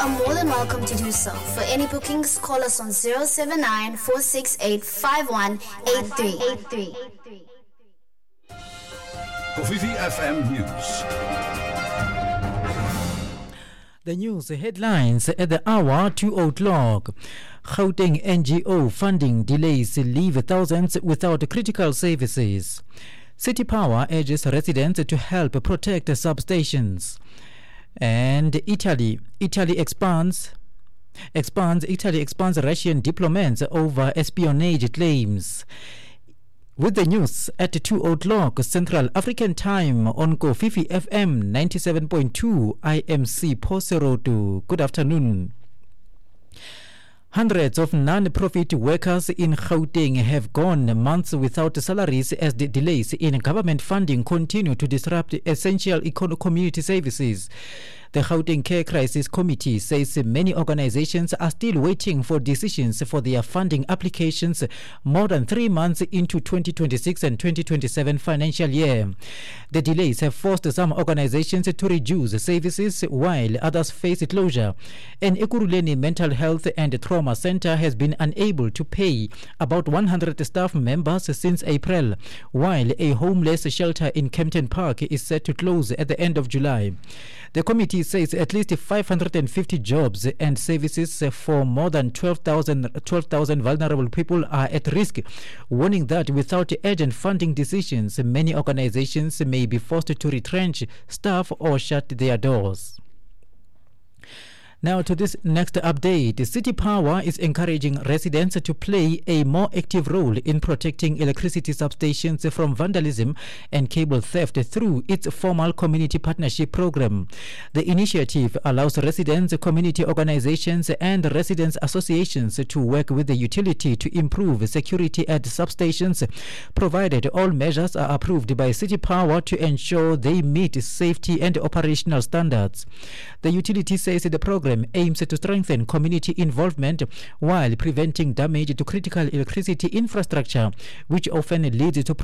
are more than welcome to do so. For any bookings, call us on 079 468 5183. Kofifi FM News. The news headlines at the hour 2:00. Gauteng NGO funding delays leave thousands without critical services. City Power urges residents to help protect substations. And Italy expands Russian diplomats over espionage claims. With the news at 2:00 Central African Time on Kofifi FM 97.2, I am C. Poserotu. Good afternoon. Hundreds of non-profit workers in Gauteng have gone months without salaries as the delays in government funding continue to disrupt essential community services. The Gauteng Care Crisis Committee says many organizations are still waiting for decisions for their funding applications more than 3 months into 2026 and 2027 financial year. The delays have forced some organizations to reduce services while others face closure. An Ekurhuleni Mental Health and Trauma Center has been unable to pay about 100 staff members since April, while a homeless shelter in Kempton Park is set to close at the end of July. The committee says at least 550 jobs and services for more than 12,000 vulnerable people are at risk, warning that without urgent funding decisions, many organizations may be forced to retrench staff or shut their doors. Now to this next update. City Power is encouraging residents to play a more active role in protecting electricity substations from vandalism and cable theft through its formal community partnership program. The initiative allows residents, community organizations and residents associations to work with the utility to improve security at substations, provided all measures are approved by City Power to ensure they meet safety and operational standards. The utility says the program aims to strengthen community involvement while preventing damage to critical electricity infrastructure, which often leads to